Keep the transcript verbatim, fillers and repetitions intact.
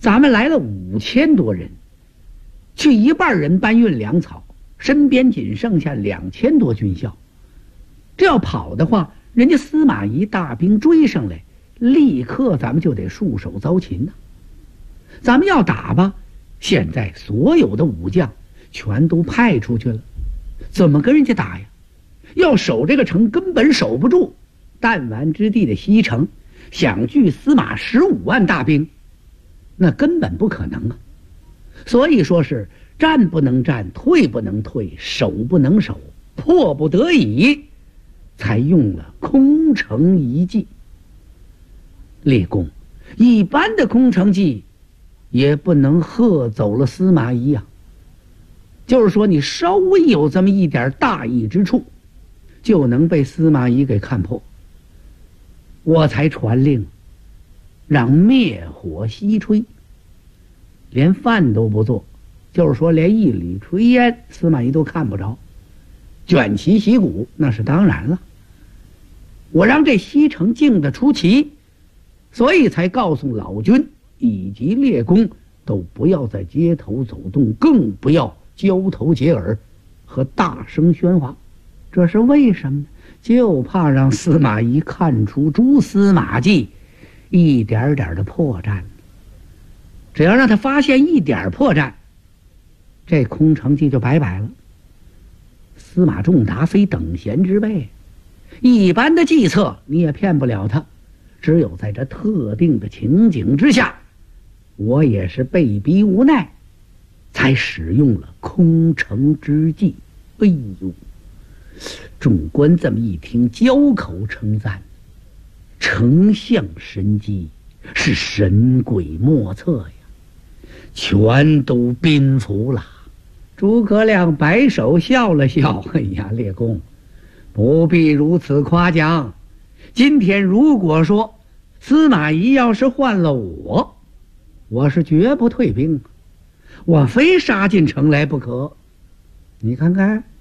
咱们来了五千多人，去一半人搬运粮草，身边仅剩下两千多军校。这要跑的话，人家司马懿大兵追上来，立刻咱们就得束手遭擒呢。咱们要打吧，现在所有的武将全都派出去了，怎么跟人家打呀？要守这个城根本守不住，弹丸之地的西城，想拒司马十五万大兵，那根本不可能啊！所以说是战不能战，退不能退，守不能守，迫不得已才用了空城一计。列公，一般的空城计也不能吓走了司马懿啊。就是说你稍微有这么一点大意之处，就能被司马懿给看破。我才传令让灭火西吹，连饭都不做，就是说连一缕炊烟司马懿都看不着，卷旗息鼓那是当然了。我让这西城静得出奇，所以才告诉老君以及列公都不要在街头走动，更不要交头接耳和大声喧哗。这是为什么呢？就怕让司马懿看出蛛丝马迹，一点点的破绽。只要让他发现一点破绽，这空城计就白摆了。司马仲达非等闲之辈，一般的计策你也骗不了他，只有在这特定的情景之下，我也是被逼无奈才使用了空城之计。哎呦，众官这么一听，交口称赞，丞相神机，是神鬼莫测呀，全都宾服了。诸葛亮摆手笑了笑，哎呀，列公不必如此夸奖。今天如果说司马懿要是换了我，我是绝不退兵，我非杀进城来不可。你看看